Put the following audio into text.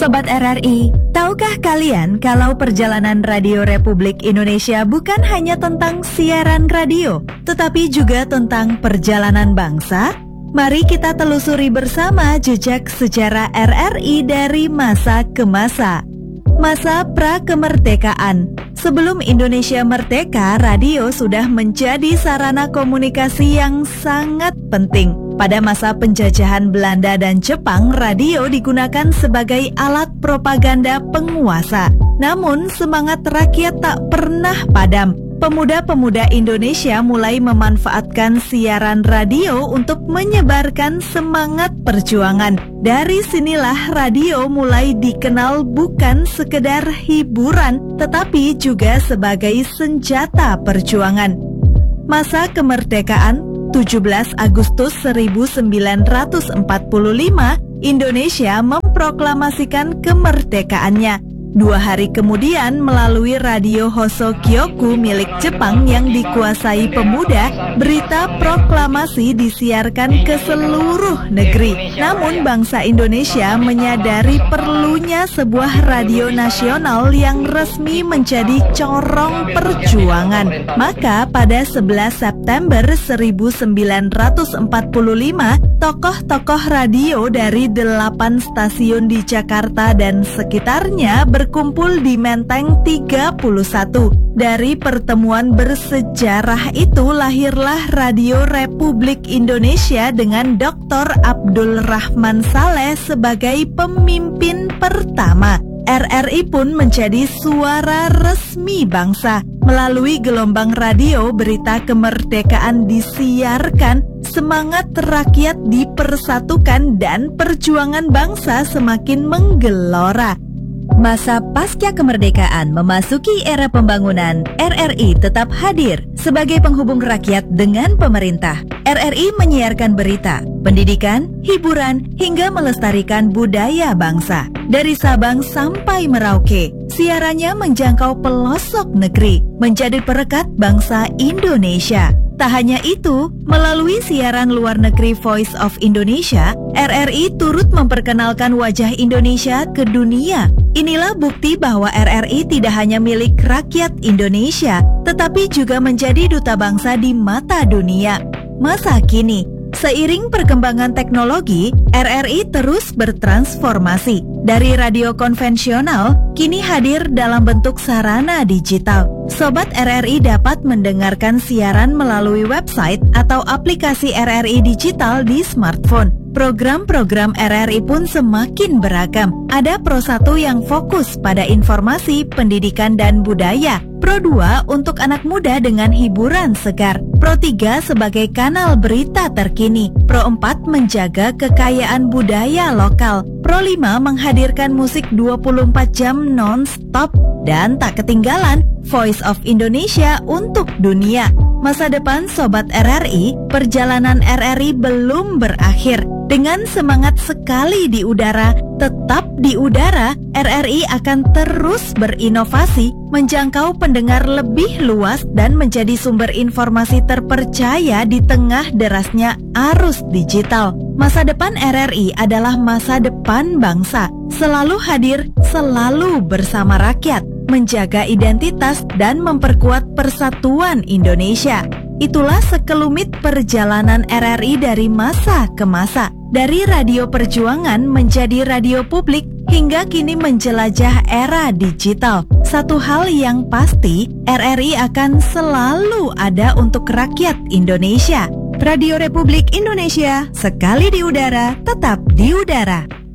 Sobat RRI, tahukah kalian kalau perjalanan Radio Republik Indonesia bukan hanya tentang siaran radio, tetapi juga tentang perjalanan bangsa? Mari kita telusuri bersama jejak sejarah RRI dari masa ke masa. Masa pra-kemerdekaan. Sebelum Indonesia merdeka, radio sudah menjadi sarana komunikasi yang sangat penting. Pada masa penjajahan Belanda dan Jepang, radio digunakan sebagai alat propaganda penguasa. Namun, semangat rakyat tak pernah padam. Pemuda-pemuda Indonesia mulai memanfaatkan siaran radio untuk menyebarkan semangat perjuangan. Dari sinilah radio mulai dikenal bukan sekedar hiburan, tetapi juga sebagai senjata perjuangan. Masa kemerdekaan 17 Agustus 1945, Indonesia memproklamasikan kemerdekaannya. 2 hari kemudian, melalui radio Hosokyoku milik Jepang yang dikuasai pemuda, berita proklamasi disiarkan ke seluruh negeri. Namun bangsa Indonesia menyadari perlunya sebuah radio nasional yang resmi menjadi corong perjuangan. Maka pada 11 September 1945, tokoh-tokoh radio dari 8 stasiun di Jakarta dan sekitarnya berkumpul di Menteng 31. Dari pertemuan bersejarah itu lahirlah Radio Republik Indonesia dengan Dr. Abdul Rahman Saleh sebagai pemimpin pertama. RRI pun menjadi suara resmi bangsa. Melalui gelombang radio, berita kemerdekaan disiarkan, semangat rakyat dipersatukan, dan perjuangan bangsa semakin menggelora. Masa pasca kemerdekaan memasuki era pembangunan, RRI tetap hadir sebagai penghubung rakyat dengan pemerintah. RRI menyiarkan berita, pendidikan, hiburan, hingga melestarikan budaya bangsa. Dari Sabang sampai Merauke, siarannya menjangkau pelosok negeri, menjadi perekat bangsa Indonesia. Tak hanya itu, melalui siaran luar negeri Voice of Indonesia, RRI turut memperkenalkan wajah Indonesia ke dunia. Inilah bukti bahwa RRI tidak hanya milik rakyat Indonesia, tetapi juga menjadi duta bangsa di mata dunia. Masa kini, seiring perkembangan teknologi, RRI terus bertransformasi. Dari radio konvensional, kini hadir dalam bentuk sarana digital. Sobat RRI dapat mendengarkan siaran melalui website atau aplikasi RRI digital di smartphone. Program-program RRI pun semakin beragam. Ada Pro 1 yang fokus pada informasi, pendidikan, dan budaya. Pro 2 untuk anak muda dengan hiburan segar. Pro 3 sebagai kanal berita terkini. Pro 4 menjaga kekayaan budaya lokal. Pro 5 menghadirkan musik 24 jam non-stop. Dan tak ketinggalan, Voice of Indonesia untuk dunia. Masa depan Sobat RRI, perjalanan RRI belum berakhir. Dengan semangat sekali di udara, tetap di udara, RRI akan terus berinovasi, menjangkau pendengar lebih luas dan menjadi sumber informasi terpercaya di tengah derasnya arus digital. Masa depan RRI adalah masa depan bangsa, selalu hadir, selalu bersama rakyat, menjaga identitas dan memperkuat persatuan Indonesia. Itulah sekelumit perjalanan RRI dari masa ke masa, dari radio perjuangan menjadi radio publik hingga kini menjelajah era digital. Satu hal yang pasti, RRI akan selalu ada untuk rakyat Indonesia. Radio Republik Indonesia, sekali di udara, tetap di udara.